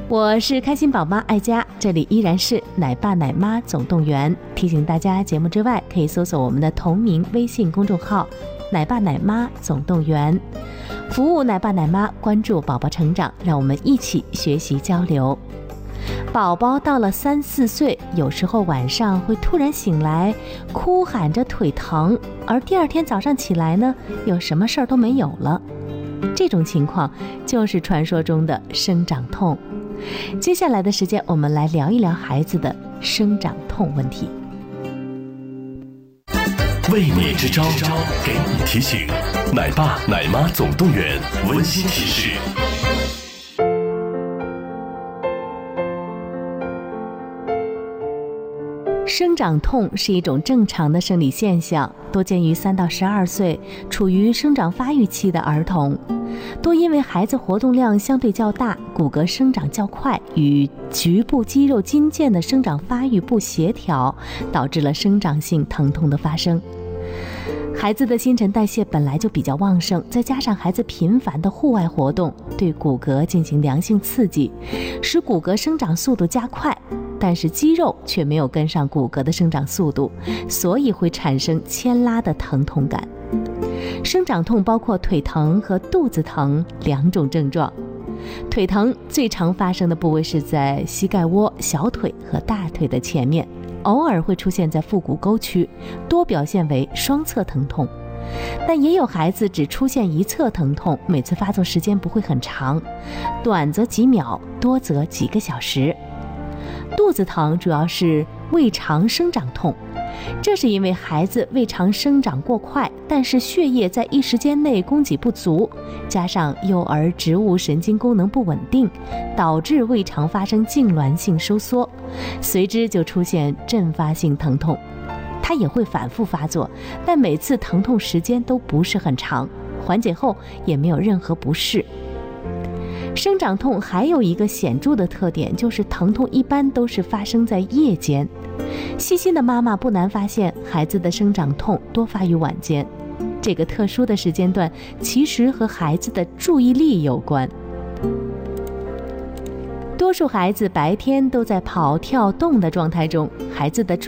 我是开心宝妈爱家，这里依然是奶爸奶妈总动员。提醒大家，节目之外可以搜索我们的同名微信公众号奶爸奶妈总动员，服务奶爸奶妈，关注宝宝成长，让我们一起学习交流。宝宝到了3、4岁，有时候晚上会突然醒来，哭喊着腿疼，而第二天早上起来呢，又什么事儿都没有了。这种情况就是传说中的生长痛。接下来的时间，我们来聊一聊孩子的生长痛问题。 为你支招，给你提醒，奶爸奶妈总动员，温馨提示。 生长痛是一种正常的生理现象，多见于3到12岁处于生长发育期的儿童，多因为孩子活动量相对较大，骨骼生长较快，与局部肌肉筋腱的生长发育不协调，导致了生长性疼痛的发生。孩子的新陈代谢本来就比较旺盛，再加上孩子频繁的户外活动，对骨骼进行良性刺激，使骨骼生长速度加快，但是肌肉却没有跟上骨骼的生长速度，所以会产生牵拉的疼痛感。生长痛包括腿疼和肚子疼2种症状。腿疼最常发生的部位是在膝盖窝、小腿和大腿的前面，偶尔会出现在腹股沟区，多表现为双侧疼痛。但也有孩子只出现一侧疼痛，每次发作时间不会很长，短则几秒，多则几个小时。肚子疼主要是胃肠生长痛，这是因为孩子胃肠生长过快，但是血液在一时间内供给不足，加上幼儿植物神经功能不稳定，导致胃肠发生痉挛性收缩，随之就出现阵发性疼痛。它也会反复发作，但每次疼痛时间都不是很长，缓解后也没有任何不适。生长痛还有一个显著的特点，就是疼痛一般都是发生在夜间。细心的妈妈不难发现，孩子的生长痛多发于晚间。这个特殊的时间段其实和孩子的注意力有关。多数孩子白天都在跑跳动的状态中，孩子的